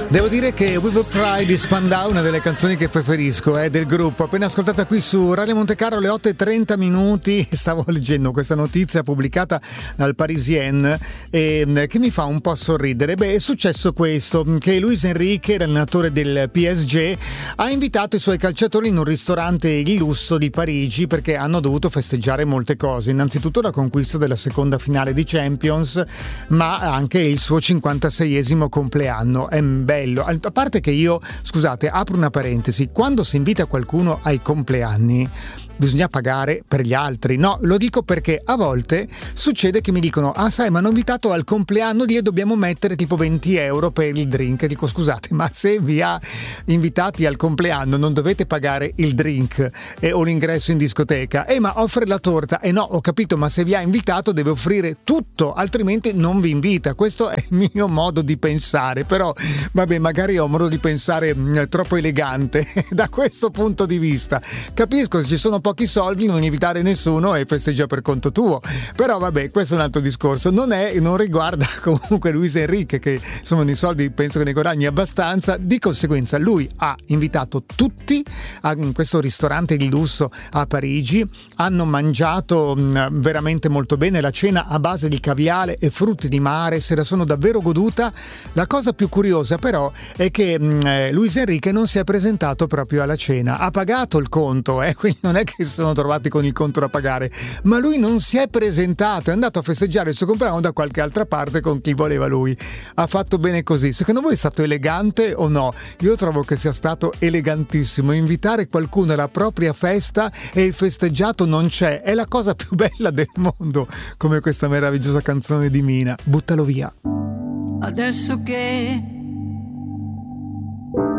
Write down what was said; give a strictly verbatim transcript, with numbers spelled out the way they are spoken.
Devo dire che We Will Try di Spandau è una delle canzoni che preferisco, eh, del gruppo. Appena ascoltata qui su Radio Montecarlo alle otto e trenta minuti. Stavo leggendo questa notizia pubblicata dal Parisien eh, che mi fa un po' sorridere. Beh, è successo questo, che Luis Enrique, l'allenatore del P S G, ha invitato i suoi calciatori in un ristorante di lusso di Parigi perché hanno dovuto festeggiare molte cose. Innanzitutto la conquista della seconda finale di Champions, ma anche il suo cinquantaseiesimo compleanno. È bello. A parte che io, scusate, apro una parentesi, quando si invita qualcuno ai compleanni bisogna pagare per gli altri. No, lo dico perché a volte succede che mi dicono: ah sai, ma hanno invitato al compleanno, gli dobbiamo mettere tipo venti euro per il drink. Dico: scusate, ma se vi ha invitati al compleanno non dovete pagare il drink eh, o l'ingresso in discoteca? Eh ma offre la torta? Eh no, ho capito, ma se vi ha invitato deve offrire tutto, altrimenti non vi invita. Questo è il mio modo di pensare, però vabbè, magari ho un modo di pensare mh, troppo elegante da questo punto di vista. Capisco, se ci sono pochi soldi non invitare nessuno e festeggia per conto tuo, però vabbè, questo è un altro discorso. Non è, non riguarda comunque Luis Enrique, che insomma i soldi penso che ne guadagni abbastanza. Di conseguenza lui ha invitato tutti a questo ristorante di lusso a Parigi, hanno mangiato mh, veramente molto bene, la cena a base di caviale e frutti di mare, se la sono davvero goduta. La cosa più curiosa però è che mh, Luis Enrique non si è presentato proprio alla cena, ha pagato il conto, eh, quindi non è che si sono trovati con il conto da pagare, ma lui non si è presentato, è andato a festeggiare il suo compleanno da qualche altra parte con chi voleva lui. Ha fatto bene così. Secondo voi è stato elegante o no? Io trovo che sia stato elegantissimo. Invitare qualcuno alla propria festa e il festeggiato non c'è, è la cosa più bella del mondo, come questa meravigliosa canzone di Mina, Buttalo via. Adesso che